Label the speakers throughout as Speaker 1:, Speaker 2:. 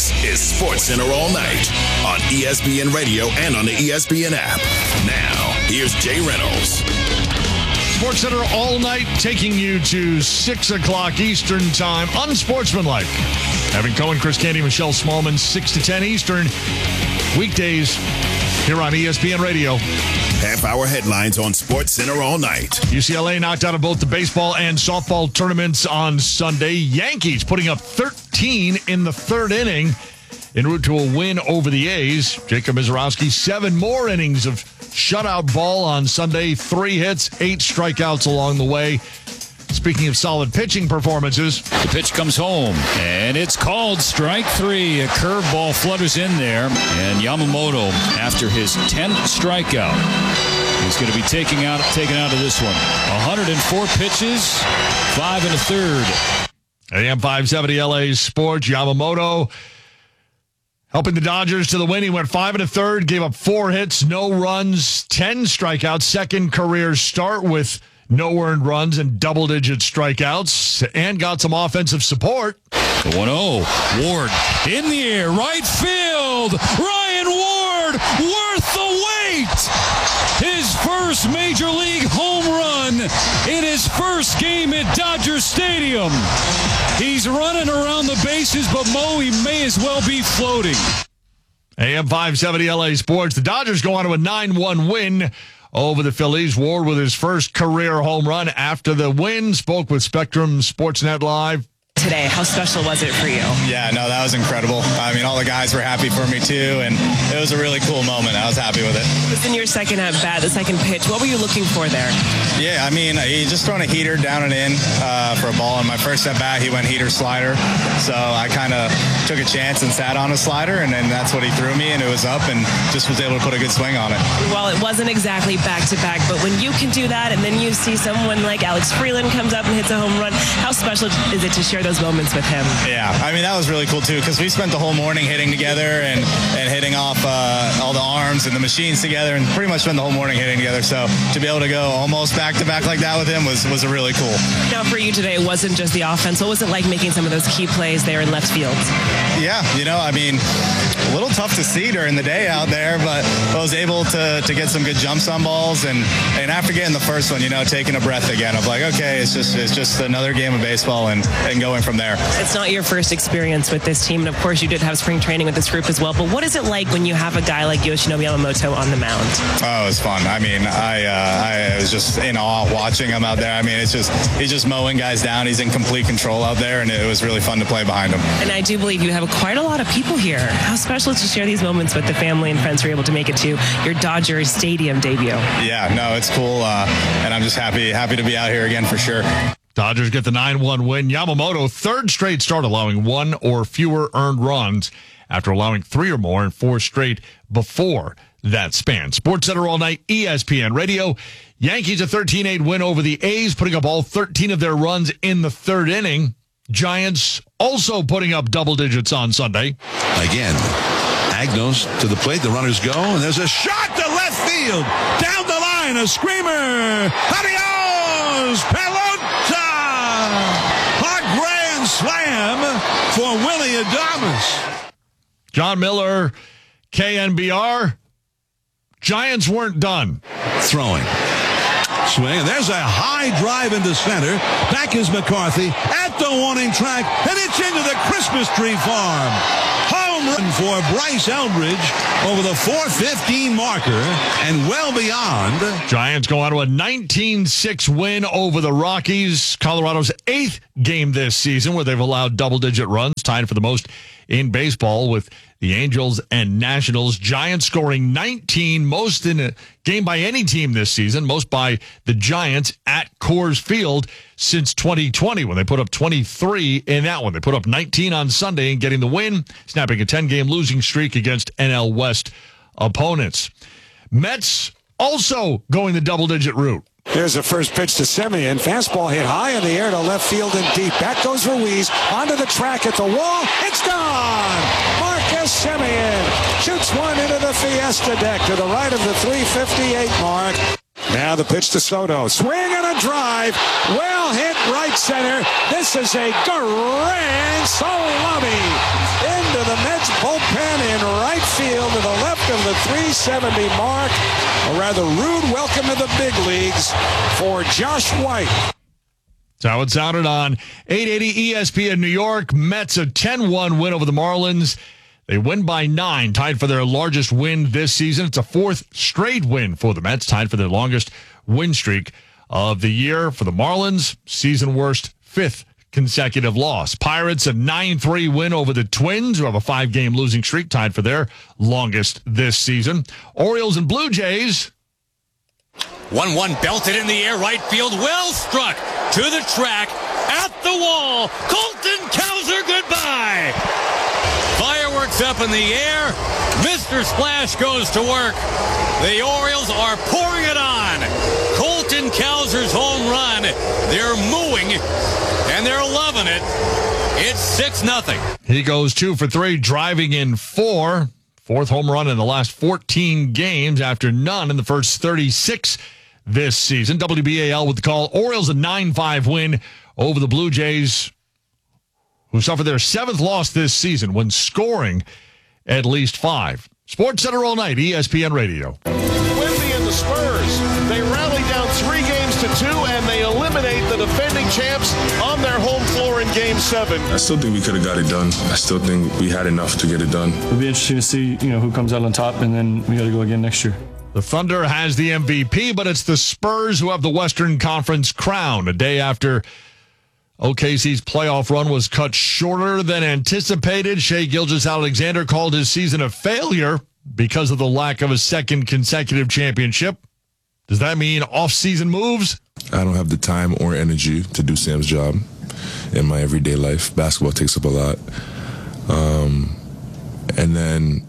Speaker 1: This is SportsCenter All Night on ESPN Radio and on the ESPN app. Now, here's Jay Reynolds.
Speaker 2: SportsCenter All Night, taking you to 6 o'clock Eastern Time, unsportsmanlike. Evan Cohen, Chris Candy, Michelle Smallman, 6 to 10 Eastern. Weekdays here on ESPN Radio.
Speaker 1: Half-hour headlines on SportsCenter All Night.
Speaker 2: UCLA knocked out of both the baseball and softball tournaments on Sunday. Yankees putting up 13 in the third inning en route to a win over the A's. Jacob Mizorowski, 7 more innings of shutout ball on Sunday. 3 hits, 8 strikeouts along the way. Speaking of solid pitching performances.
Speaker 3: The pitch comes home, and it's called strike 3. A curveball flutters in there, and Yamamoto, after his 10th strikeout, is going to be taken out of this one. 104 pitches, 5 1/3.
Speaker 2: AM 570 LA Sports, Yamamoto helping the Dodgers to the win. He went 5 1/3, gave up 4 hits, no runs, 10 strikeouts. Second career start with no earned runs and double-digit strikeouts, and got some offensive support.
Speaker 3: The 1-0. Ward in the air, right field. Ryan Ward, worth the wait. His first Major League home run in his first game at Dodger Stadium. He's running around the bases, but Mo, he may as well be floating.
Speaker 2: AM 570 LA Sports. The Dodgers go on to a 9-1 win over the Phillies. Ward with his first career home run after the win. Spoke with Spectrum Sportsnet Live
Speaker 4: today. How special was it for you?
Speaker 5: Yeah, no, that was incredible. I mean, all the guys were happy for me too, and it was a really cool moment. I was happy with it.
Speaker 4: It was in your second at bat, the second pitch. What were you looking for there?
Speaker 5: Yeah, I mean, he just thrown a heater down and in for a ball. In my first at bat, he went heater slider, so I kind of took a chance and sat on a slider, and then that's what he threw me, and it was up, and just was able to put a good swing on it.
Speaker 4: Well, it wasn't exactly back-to-back, but when you can do that, and then you see someone like Alex Freeland comes up and hits a home run, how special is it to share those moments with him?
Speaker 5: Yeah, I mean, that was really cool too, because we spent the whole morning hitting together and hitting off all the arms and the machines together, and pretty much spent the whole morning hitting together. So to be able to go almost back-to-back like that with him was a really cool.
Speaker 4: Now for you today, it wasn't just the offense. What was it like making some of those key plays there in left field?
Speaker 5: Yeah, you know, I mean, a little tough to see during the day out there, but I was able to get some good jumps on balls, and after getting the first one, you know, taking a breath again of like, okay, it's just another game of baseball, and going from there.
Speaker 4: It's not your first experience with this team, and of course you did have spring training with this group as well, but what is it like when you have a guy like Yoshinobu Yamamoto on the mound?
Speaker 5: Oh, it was fun. I mean, I was just in awe watching him out there. I mean, he's just mowing guys down. He's in complete control out there, and it was really fun to play behind him.
Speaker 4: And I do believe you have quite a lot of people here. How special is to share these moments with the family and friends who are able to make it to your Dodgers Stadium debut?
Speaker 5: Yeah, no, it's cool, and I'm just happy to be out here again for sure.
Speaker 2: Dodgers get the 9-1 win. Yamamoto, third straight start allowing 1 or fewer earned runs after allowing 3 or more in 4 straight before that span. SportsCenter All Night, ESPN Radio. Yankees a 13-8 win over the A's, putting up all 13 of their runs in the third inning. Giants also putting up double digits on Sunday.
Speaker 6: Again, Agnos to the plate. The runners go, and there's a shot to left field. Down the line, a screamer. Adios, Pelota! A grand slam for Willy Adames.
Speaker 2: John Miller, KNBR. Giants weren't done.
Speaker 6: Throwing. Swing, and there's a high drive into center. Back is McCarthy at the warning track, and it's into the Christmas tree farm. Home run for Bryce Eldridge over the 4:15 marker and well beyond.
Speaker 2: Giants go on to a 19-6 win over the Rockies. Colorado's 8th game this season where they've allowed double-digit runs, tied for the most in baseball with the Angels and Nationals. Giants scoring 19, most in a game by any team this season, most by the Giants at Coors Field since 2020 when they put up 23 in that one. They put up 19 on Sunday and getting the win, snapping a 10-game losing streak against NL West opponents. Mets also going the double-digit route.
Speaker 7: Here's the first pitch to Semien. Fastball hit high in the air to left field and deep. Back goes Ruiz. Onto the track at the wall. It's gone! Marcus Semien shoots one into the Fiesta deck to the right of the 358 mark. Now the pitch to Soto. Swing and a drive. Well hit right center. This is a grand salami into the Mets field to the left of the 370 mark. A rather rude welcome to the big leagues for Josh White.
Speaker 2: That's how it sounded on 880 ESPN New York. Mets a 10-1 win over the Marlins. They win by 9, tied for their largest win this season. It's a 4th straight win for the Mets, tied for their longest win streak of the year. For the Marlins, season worst 5th consecutive loss. Pirates a 9-3 win over the Twins, who have a 5-game losing streak, tied for their longest this season. Orioles and Blue Jays.
Speaker 3: 1-1 belted in the air, right field, well struck to the track, at the wall. Colton Cowser, goodbye. Fireworks up in the air. Mr. Splash goes to work. The Orioles are pouring it on. Colton Cowser's home run. They're mooing, and they're loving it. It's 6-0.
Speaker 2: He goes 2 for 3, driving in 4. 4th home run in the last 14 games after none in the first 36 this season. WBAL with the call. Orioles a 9-5 win over the Blue Jays, who suffered their 7th loss this season when scoring at least 5. Sports Center all night, ESPN Radio.
Speaker 8: Wemby and the Spurs, they rally down 3 games to 2, and they eliminate the defending champs on their home floor in Game 7.
Speaker 9: I still think we could have got it done. I still think we had enough to get it done.
Speaker 10: It'll be interesting to see, who comes out on top, and then we got to go again next year.
Speaker 2: The Thunder has the MVP, but it's the Spurs who have the Western Conference crown. A day after OKC's playoff run was cut shorter than anticipated, Shai Gilgeous-Alexander called his season a failure because of the lack of a second consecutive championship. Does that mean off-season moves?
Speaker 9: I don't have the time or energy to do Sam's job in my everyday life. Basketball takes up a lot. And then,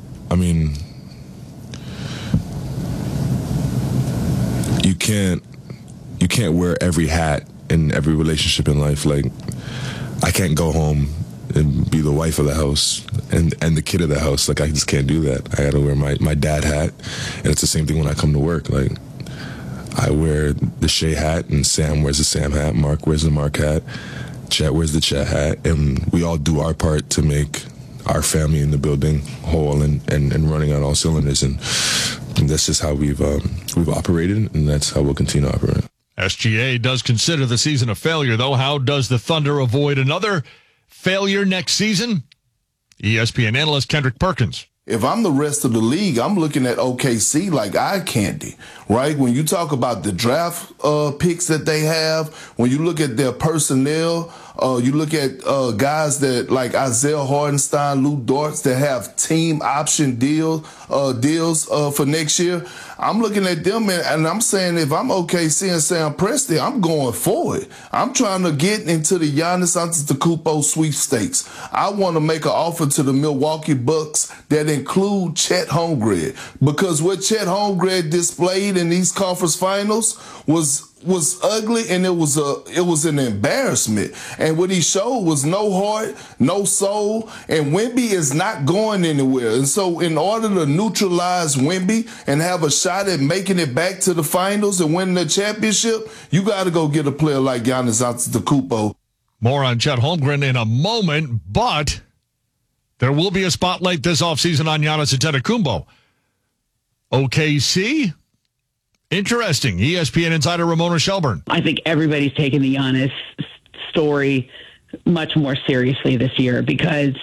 Speaker 9: you can't wear every hat in every relationship in life. Like, I can't go home and be the wife of the house and the kid of the house. Like, I just can't do that. I gotta wear my dad hat, and it's the same thing when I come to work. Like, I wear the Shea hat, and Sam wears the Sam hat, Mark wears the Mark hat, Chet wears the Chet hat, and we all do our part to make our family in the building whole and running on all cylinders. And that's just how we've operated, and that's how we'll continue to operate.
Speaker 2: SGA does consider the season a failure, though. How does the Thunder avoid another failure next season? ESPN analyst Kendrick Perkins.
Speaker 11: If I'm the rest of the league, I'm looking at OKC like eye candy, right? When you talk about the draft picks that they have, when you look at their personnel, you look at guys that like Isaiah Hartenstein, Lou Dortz that have team option deals for next year. I'm looking at them and I'm saying, if I'm OKC and Sam Presti, I'm going for it. I'm trying to get into the Giannis Antetokounmpo sweepstakes. I want to make an offer to the Milwaukee Bucks that include Chet Holmgren, because what Chet Holmgren displayed in these conference finals was ugly, and it was an embarrassment. And what he showed was no heart, no soul, and Wemby is not going anywhere. And so in order to neutralize Wemby and have a shot at making it back to the finals and winning the championship, you got to go get a player like Giannis Antetokounmpo.
Speaker 2: More on Chet Holmgren in a moment, but there will be a spotlight this offseason on Giannis Antetokounmpo. OKC? Interesting. ESPN insider Ramona Shelburne.
Speaker 12: I think everybody's taking the Giannis story much more seriously this year because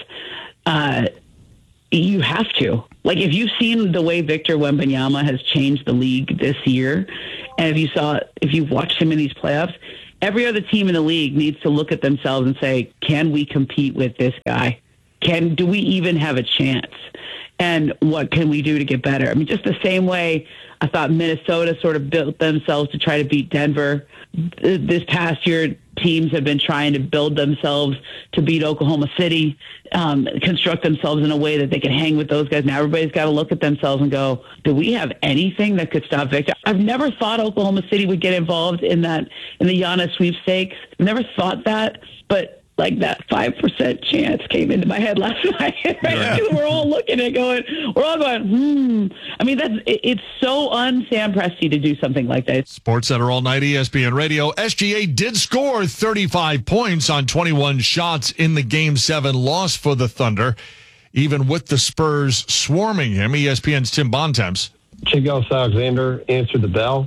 Speaker 12: you have to. Like, if you've seen the way Victor Wembanyama has changed the league this year, and if you've watched him in these playoffs, every other team in the league needs to look at themselves and say, can we compete with this guy? Do we even have a chance? And what can we do to get better? I mean, just the same way I thought Minnesota sort of built themselves to try to beat Denver. This past year, teams have been trying to build themselves to beat Oklahoma City, construct themselves in a way that they can hang with those guys. Now everybody's got to look at themselves and go, do we have anything that could stop Victor? I've never thought Oklahoma City would get involved in the Giannis sweepstakes. I've never thought that, but like that 5% chance came into my head last night. Right? Yeah. We're all looking at it going, I mean, it's so un-Sam Presti to do something like that.
Speaker 2: Sports Center all night, ESPN Radio. SGA did score 35 points on 21 shots in the Game 7 loss for the Thunder. even with the Spurs swarming him. ESPN's Tim Bontemps.
Speaker 13: Shai Gilgeous-Alexander answered the bell.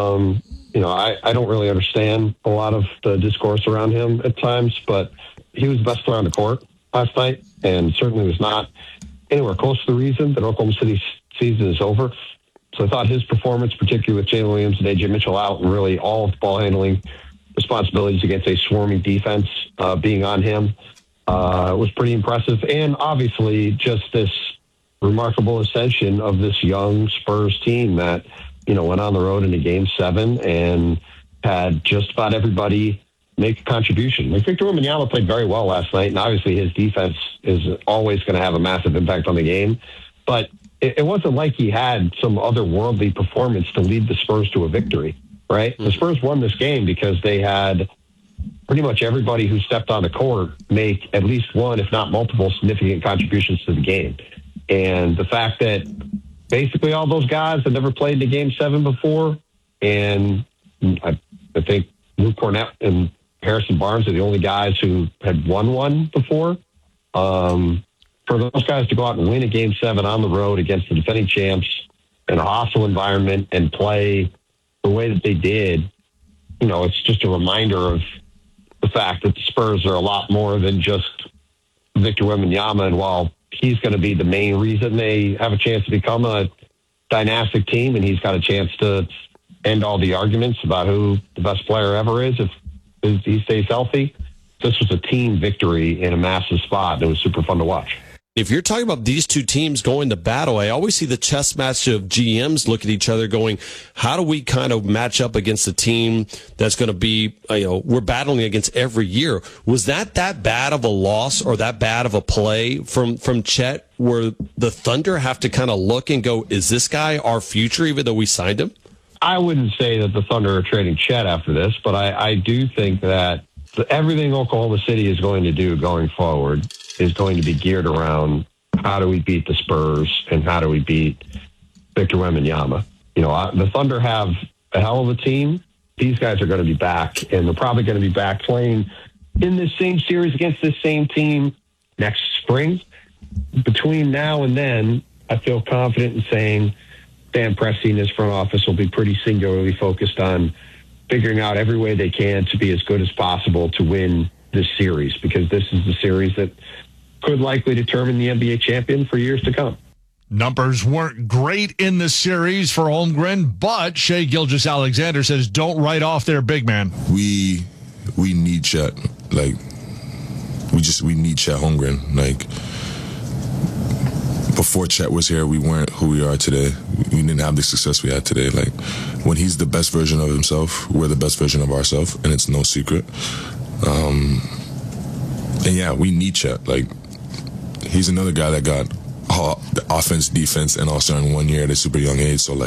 Speaker 13: I don't really understand a lot of the discourse around him at times, but he was the best player on the court last night and certainly was not anywhere close to the reason that Oklahoma City's season is over. So I thought his performance, particularly with Jalen Williams and A.J. Mitchell out and really all of the ball handling responsibilities against a swarming defense being on him, was pretty impressive. And obviously just this remarkable ascension of this young Spurs team that, went on the road into Game 7 and had just about everybody make a contribution. Like Victor Wembanyama played very well last night, and obviously his defense is always going to have a massive impact on the game. But it wasn't like he had some otherworldly performance to lead the Spurs to a victory, right? The Spurs won this game because they had pretty much everybody who stepped on the court make at least one, if not multiple, significant contributions to the game. And the fact that basically all those guys had never played in a Game 7 before, and I think Luke Cornett and Harrison Barnes are the only guys who had won one before. For those guys to go out and win a Game 7 on the road against the defending champs in a hostile environment and play the way that they did, it's just a reminder of the fact that the Spurs are a lot more than just Victor Wembanyama. And while he's going to be the main reason they have a chance to become a dynastic team, and he's got a chance to end all the arguments about who the best player ever is if he stays healthy, this was a team victory in a massive spot. It was super fun to watch.
Speaker 14: If you're talking about these two teams going to battle, I always see the chess match of GMs look at each other going, how do we kind of match up against a team that's going to be, we're battling against every year. Was that bad of a loss or that bad of a play from Chet where the Thunder have to kind of look and go, is this guy our future even though we signed him?
Speaker 13: I wouldn't say that the Thunder are trading Chet after this, but I do think that everything Oklahoma City is going to do going forward is going to be geared around how do we beat the Spurs and how do we beat Victor Wembanyama. The Thunder have a hell of a team. These guys are going to be back, and they're probably going to be back playing in this same series against this same team next spring. Between now and then, I feel confident in saying Dan Presti and his front office will be pretty singularly focused on figuring out every way they can to be as good as possible to win this series, because this is the series that could likely determine the NBA champion for years to come.
Speaker 2: Numbers weren't great in the series for Holmgren, but Shai Gilgeous-Alexander says don't write off their big man.
Speaker 9: We need Chet. We need Chet Holmgren. Before Chet was here, we weren't who we are today. We didn't have the success we had today. When he's the best version of himself, we're the best version of ourselves, and it's no secret. We need Chet. He's another guy that got the offense, defense, and all-star in 1 year at a super young age. So,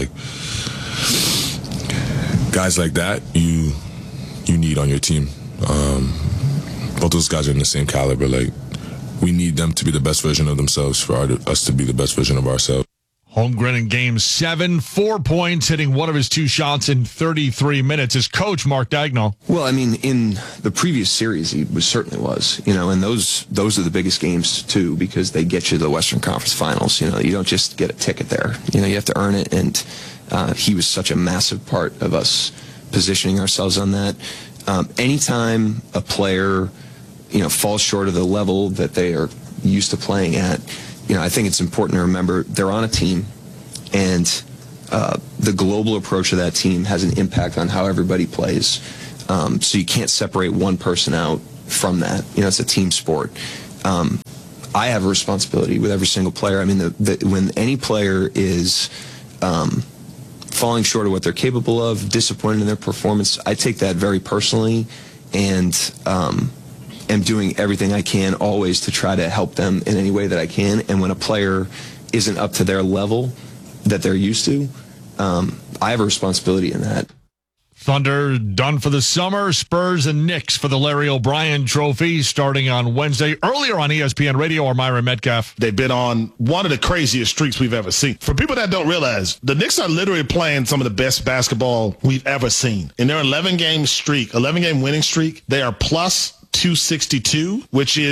Speaker 9: guys like that, you need on your team. Both those guys are in the same caliber. We need them to be the best version of themselves for us to be the best version of ourselves.
Speaker 2: Holmgren in Game 7, 4 points, hitting one of his two shots in 33 minutes. His coach, Mark Daigneault.
Speaker 15: Well, in the previous series, he certainly was, and those are the biggest games, too, because they get you to the Western Conference Finals. You don't just get a ticket there. You have to earn it, and he was such a massive part of us positioning ourselves on that. Anytime a player, falls short of the level that they are used to playing at, I think it's important to remember they're on a team, and the global approach of that team has an impact on how everybody plays. So you can't separate one person out from that. It's a team sport. I have a responsibility with every single player. When any player is falling short of what they're capable of, disappointed in their performance, I take that very personally, and am doing everything I can always to try to help them in any way that I can. And when a player isn't up to their level that they're used to, I have a responsibility in that.
Speaker 2: Thunder done for the summer. Spurs and Knicks for the Larry O'Brien Trophy starting on Wednesday. Earlier on ESPN Radio, or Myron Metcalf.
Speaker 16: They've been on one of the craziest streaks we've ever seen. For people that don't realize, the Knicks are literally playing some of the best basketball we've ever seen. In their 11-game winning streak, they are plus 262, which is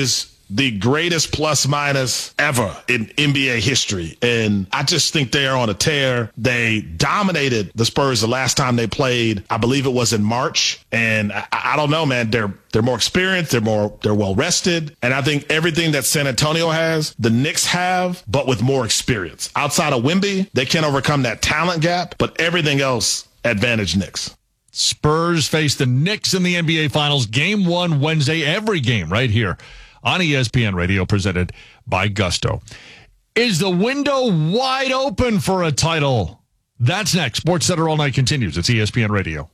Speaker 16: the greatest plus minus ever in NBA history. And I just think they are on a tear. They dominated the Spurs the last time they played. I believe it was in March. And I don't know, man. They're more experienced. They're well rested. And I think everything that San Antonio has, the Knicks have, but with more experience. Outside of Wemby, they can't overcome that talent gap, but everything else, advantage Knicks.
Speaker 2: Spurs face the Knicks in the NBA Finals, Game 1 Wednesday, every game right here on ESPN Radio, presented by Gusto. Is the window wide open for a title? That's next. SportsCenter All Night continues. It's ESPN Radio.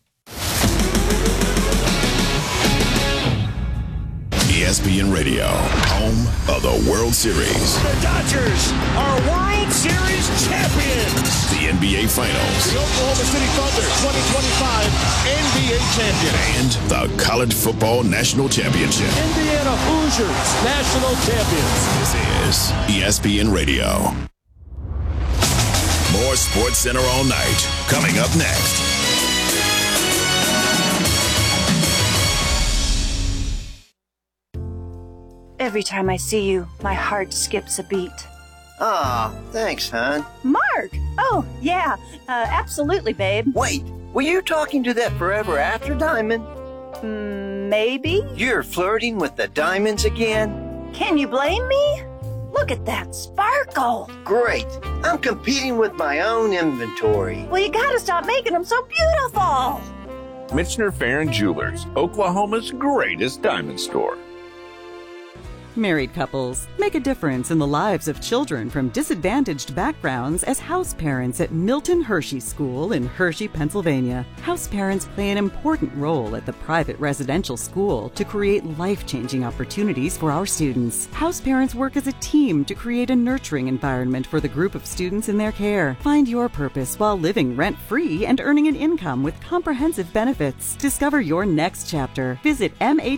Speaker 1: ESPN Radio, home of the World Series.
Speaker 7: The Dodgers are World Series champions.
Speaker 1: The NBA Finals.
Speaker 8: The Oklahoma City Thunder 2025 NBA champion.
Speaker 1: And the College Football National Championship.
Speaker 7: Indiana Hoosiers national champions.
Speaker 1: This is ESPN Radio. More SportsCenter All Night coming up next.
Speaker 17: Every time I see you, my heart skips a beat.
Speaker 18: Aw, thanks, hon.
Speaker 17: Mark! Oh, yeah, absolutely, babe.
Speaker 18: Wait, were you talking to that forever after diamond?
Speaker 17: Maybe?
Speaker 18: You're flirting with the diamonds again?
Speaker 17: Can you blame me? Look at that sparkle.
Speaker 18: Great. I'm competing with my own inventory.
Speaker 17: Well, you gotta stop making them so beautiful.
Speaker 19: Michener Farron Jewelers, Oklahoma's greatest diamond store.
Speaker 20: Married couples make a difference in the lives of children from disadvantaged backgrounds as house parents at Milton Hershey School in Hershey, Pennsylvania. House parents play an important role at the private residential school to create life-changing opportunities for our students. House parents work as a team to create a nurturing environment for the group of students in their care. Find your purpose while living rent-free and earning an income with comprehensive benefits. Discover your next chapter. Visit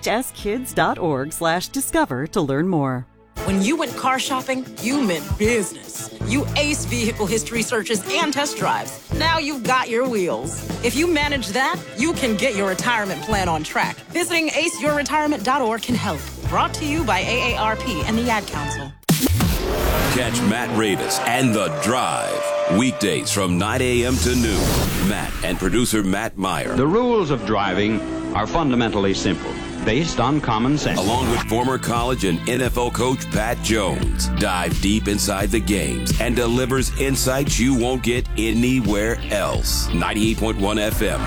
Speaker 20: mhskids.org/discover to learn more.
Speaker 21: When you went car shopping, you meant business. You aced vehicle history searches and test drives. Now you've got your wheels. If you manage that, you can get your retirement plan on track. Visiting aceyourretirement.org can help. Brought to you by AARP and the Ad Council.
Speaker 22: Catch Matt Ravis and The Drive. Weekdays from 9 a.m. to noon. Matt and producer Matt Meyer.
Speaker 23: The rules of driving are fundamentally simple, based on common sense.
Speaker 22: Along with former college and NFL coach Pat Jones, dive deep inside the games and delivers insights you won't get anywhere else. 98.1 FM,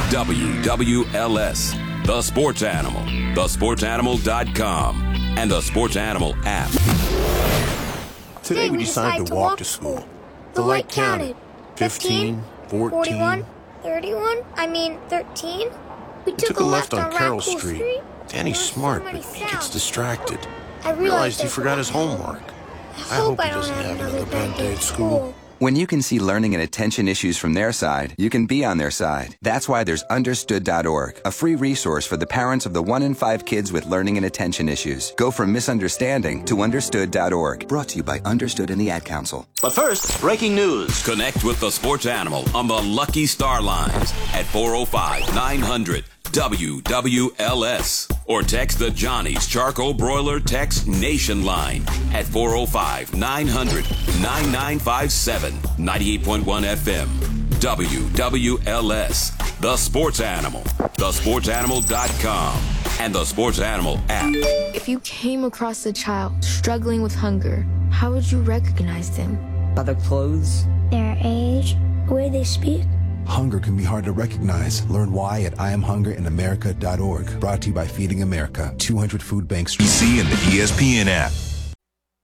Speaker 22: WWLS, The Sports Animal, thesportsanimal.com, and the Sports Animal app.
Speaker 24: Today we decided to walk to school. The light counted. 15, 14,
Speaker 25: 41, 31, 13.
Speaker 24: We took a left on Carroll Street. Danny's smart, but he gets distracted.
Speaker 25: I
Speaker 24: realized he forgot his homework. I hope he doesn't have another bad day at school.
Speaker 26: When you can see learning and attention issues from their side, you can be on their side. That's why there's Understood.org, a free resource for the parents of the 1 in 5 kids with learning and attention issues. Go from misunderstanding to Understood.org. Brought to you by Understood and the Ad Council.
Speaker 22: But first, breaking news. Connect with the Sports Animal on the Lucky Star Lines at 405-900-WWLS. Or text the Johnny's Charcoal Broiler Text Nation line at 405-900-9957. 98.1 FM. WWLS. The Sports Animal. TheSportsAnimal.com. And the Sports Animal app.
Speaker 25: If you came across a child struggling with hunger, how would you recognize them?
Speaker 27: By their clothes,
Speaker 25: their age, the way they speak.
Speaker 28: Hunger can be hard to recognize. Learn why at IamHungerInAmerica.org. Brought to you by Feeding America. 200 food banks.
Speaker 1: See in the ESPN app.